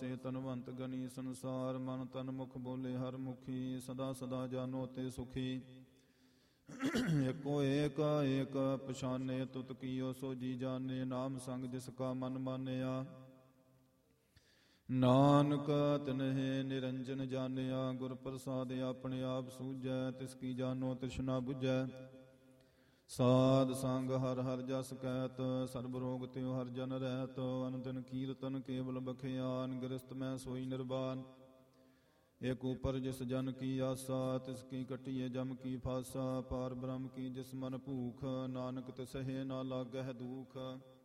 ਤੇ ਤਨਵੰਤ ਗਨੀ ਸੰਸਾਰ, ਮਨ ਤਨ ਮੁਖ ਬੋਲੇ ਹਰ ਮੁਖੀ, ਸਦਾ ਸਦਾ ਜਾਨੋ ਤੇ ਸੁਖੀ। ਏਕੋ ਏਕ ਏਕ ਪਛਾਨੇ, ਤੁਤ ਕੀਓ ਸੋ ਜੀ ਜਾਣੇ, ਨਾਮ ਸੰਗ ਜਿਸ ਕਾ ਮਨ ਮਾਨਿਆ। ਨਾਨਕ ਤਿਨਹਿ ਨਿਰੰਜਨ ਜਾਣਿਆ, ਗੁਰ ਪ੍ਰਸਾਦ ਆਪਣੇ ਆਪ ਸੂਝੈ, ਤਿਸ ਕੀ ਜਾਨੋ ਤ੍ਰਿਸ਼ਨਾ ਬੁਝੈ। ਸਾਧ ਸੰਗ ਹਰ ਹਰ ਜਸ ਕਹਿਤ, ਸਰਬ ਰੋਗ ਤਿਉ ਹਰ ਜਨ ਰਹਿਤ। ਅਨ ਦਿਨ ਕੀਰਤਨ ਕੇਵਲ ਬਖਿਆਨ, ਗ੍ਰਸਤ ਮੈਂ ਸੋਈ ਨਿਰਵਾਨ। ਏਕ ਉਪਰ ਜਿਸ ਜਨ ਕੀ ਆਸਾ, ਤਿਸ ਕੀ ਕਟਿਏ ਜਮ ਕੀ ਫਾਸਾ। ਪਾਰ ਬ੍ਰਹਮ ਕੀ ਜਿਸ ਮਨ ਭੂਖ, ਨਾਨਕ ਤਿਸਹਿ ਨਾ ਲਾਗਹਿ ਦੂਖ।